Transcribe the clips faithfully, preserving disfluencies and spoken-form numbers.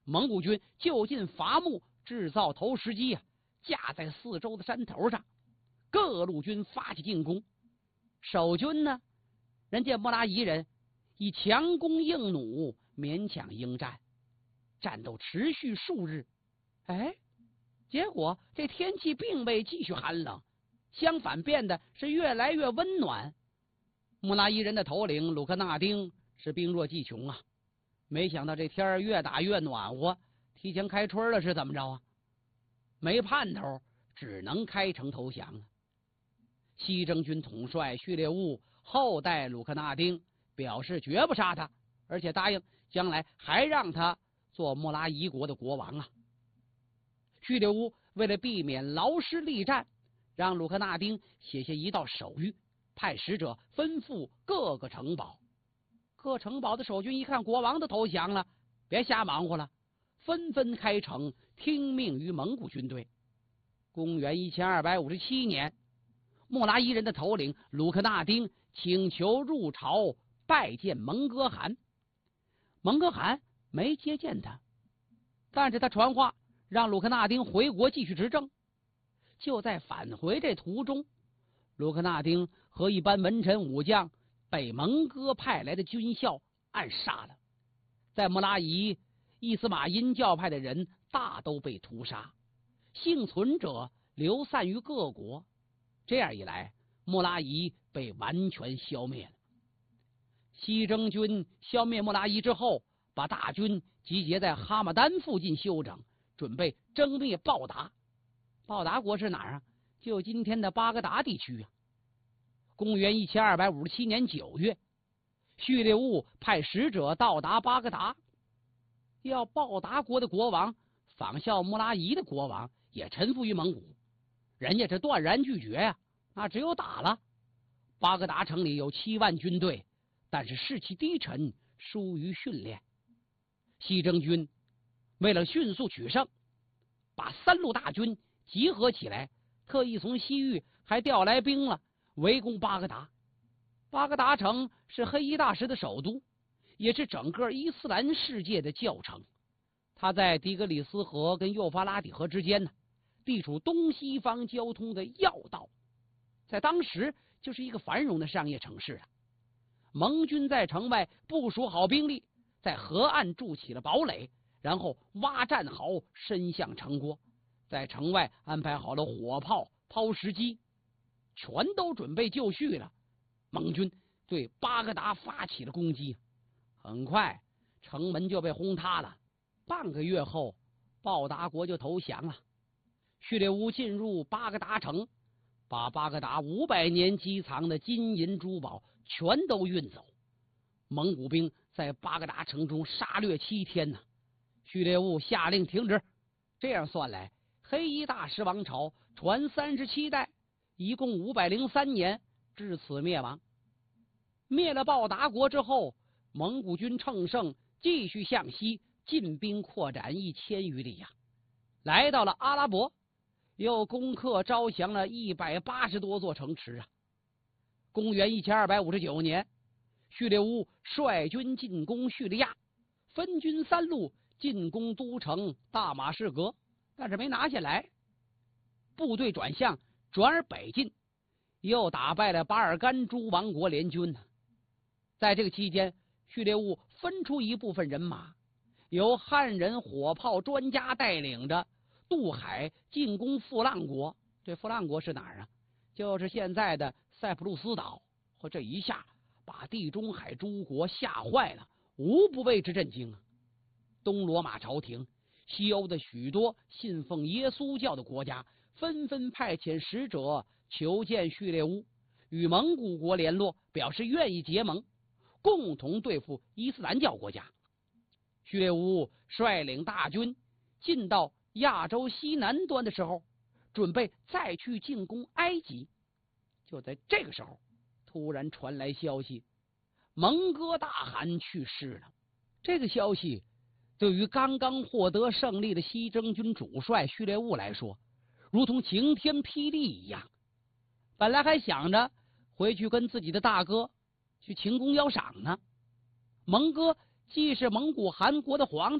蒙古军就近伐木，制造投石机啊，架在四周的山头上，各路军发起进攻。守军呢，人家莫拉仪人以强弓硬弩勉强应战，战斗持续数日。哎，结果这天气并未继续寒冷，相反变得是越来越温暖。穆拉伊人的头领鲁克纳丁是兵弱计穷啊，没想到这天儿越打越暖和，提前开春了是怎么着啊？没盼头，只能开城投降了。西征军统帅序列兀后代鲁克纳丁表示绝不杀他，而且答应将来还让他做穆拉伊国的国王啊。序列兀为了避免劳师力战，让鲁克纳丁写下一道手谕，派使者吩咐各个城堡。各城堡的守军一看国王都投降了，别瞎忙活了，纷纷开城听命于蒙古军队。公元一千二百五十七年，穆拉伊人的头领鲁克纳丁请求入朝拜见蒙哥汗。蒙哥汗没接见他，但是他传话让鲁克纳丁回国继续执政。就在返回这途中，鲁克纳丁和一班文臣武将被蒙哥派来的军校暗杀了。在穆拉伊，伊斯马因教派的人大都被屠杀，幸存者流散于各国。这样一来，穆拉伊被完全消灭了。西征军消灭穆拉伊之后，把大军集结在哈马丹附近休整，准备征灭报答。报答国是哪儿啊？就今天的巴格达地区啊。公元一千二百五十七年九月，序列兀派使者到达巴格达，要报答国的国王仿效穆拉伊的国王也臣服于蒙古，人家是断然拒绝呀、啊，那只有打了。巴格达城里有七万军队，但是士气低沉，疏于训练。西征军为了迅速取胜，把三路大军集合起来，特意从西域还调来兵了，围攻巴格达。巴格达城是黑衣大师的首都，也是整个伊斯兰世界的教城。它在底格里斯河跟幼发拉底河之间呢，地处东西方交通的要道，在当时就是一个繁荣的商业城市啊。盟军在城外部署好兵力，在河岸筑起了堡垒，然后挖战壕伸向城郭，在城外安排好了火炮、抛石机，全都准备就绪了。蒙军对巴格达发起了攻击，很快城门就被轰塌了。半个月后，报答国就投降了。序列兀进入巴格达城，把巴格达五百年积藏的金银珠宝全都运走。蒙古兵在巴格达城中杀掠七天呢。序列兀下令停止。这样算来，黑衣大食王朝传三十七代，一共五百零三年，至此灭亡。灭了报答国之后，蒙古军乘胜继续向西进兵扩展一千余里呀、啊，来到了阿拉伯，又攻克招降了一百八十多座城池啊。公元一千二百五十九年，序列兀率军进攻叙利亚，分军三路进攻都城大马士革，但是没拿下来。部队转向，转而北进，又打败了巴尔干诸王国联军呢。在这个期间，序列兀分出一部分人马，由汉人火炮专家带领着渡海进攻富浪国。这富浪国是哪儿啊？就是现在的塞浦路斯岛。和这一下把地中海诸国吓坏了，无不为之震惊啊。东罗马朝廷、西欧的许多信奉耶稣教的国家纷纷派遣使者求见序列兀，与蒙古国联络，表示愿意结盟，共同对付伊斯兰教国家。序列兀率领大军进到亚洲西南端的时候，准备再去进攻埃及。就在这个时候，突然传来消息，蒙哥大汗去世了。这个消息对于刚刚获得胜利的西征军主帅序列兀来说，如同晴天霹雳一样。本来还想着回去跟自己的大哥去秦公邀赏呢，蒙哥既是蒙古汗国的皇帝，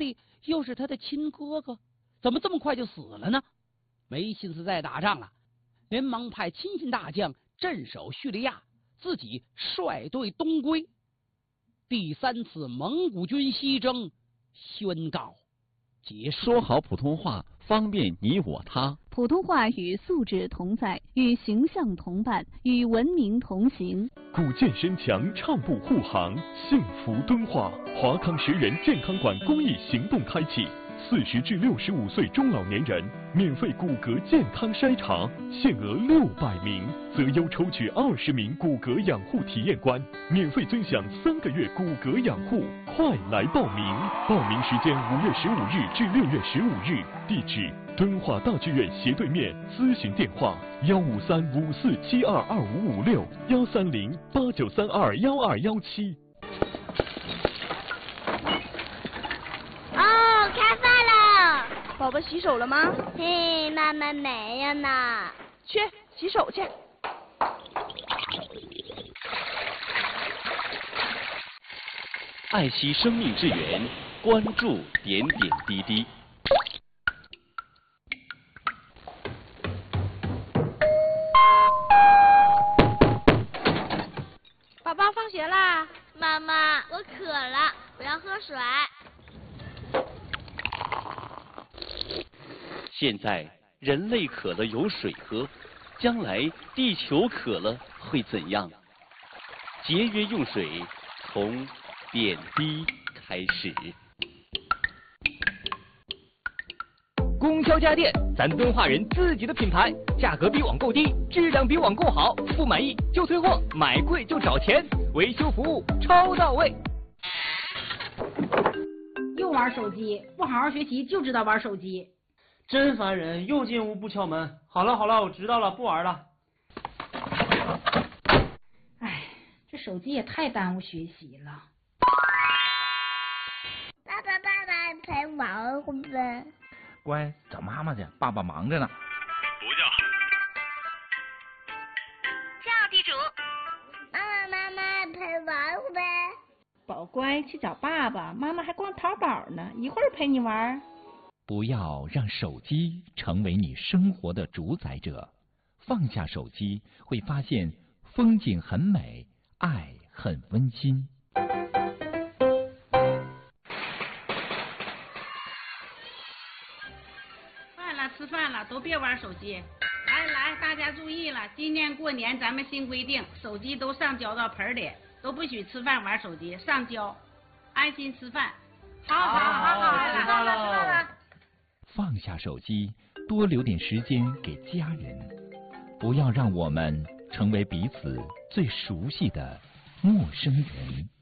又是他的亲哥哥，怎么这么快就死了呢？没心思再打仗了，连忙派亲信大将镇守叙利亚，自己率队东归。第三次蒙古军西征宣告结束。 说好普通话，方便你我他。 普通话与素质同在，与形象同伴，与文明同行。 古建身强，畅步护航，幸福敦化。华康十人健康馆公益行动开启，四十至六十五岁中老年人免费骨骼健康筛查，限额六百名，择优抽取二十名骨骼养护体验官，免费尊享三个月骨骼养护。快来报名！报名时间五月十五日至六月十五日，地址敦化大剧院斜对面，咨询电话幺五三五四七二二五五六幺三零八九三二幺二幺七。 哦，开饭了！ 宝宝洗手了吗？ 嘿，妈妈没有呢。 去洗手去。 爱惜生命之源，关注点点滴滴。 宝宝放学啦！ 妈妈，我渴了，我要喝水。 现在人类渴了有水喝，将来地球渴了会怎样？节约用水，从点滴开始。 供销家电，咱敦化人自己的品牌，价格比网购低，质量比网购好，不满意就退货，买贵就找钱，维修服务超到位。 又玩手机，不好好学习就知道玩手机， 真烦人！又进屋不敲门。好了好了，我知道了，不玩了。 哎，这手机也太耽误学习了。 爸爸爸爸陪玩会不会？ 乖，找妈妈去，爸爸忙着呢。 不叫。 叫地主。妈妈妈妈陪玩会不会？ 宝乖，去找爸爸，妈妈还逛淘宝呢，一会儿陪你玩。 不要让手机成为你生活的主宰者，放下手机，会发现风景很美，爱很温馨。 饭了，吃饭了，都别玩手机。来来，大家注意了，今年过年咱们新规定，手机都上交到盆里，都不许吃饭玩手机，上交，安心吃饭。好好好好， 吃饭了，吃饭了。 放下手机，多留点时间给家人，不要让我们成为彼此最熟悉的陌生人。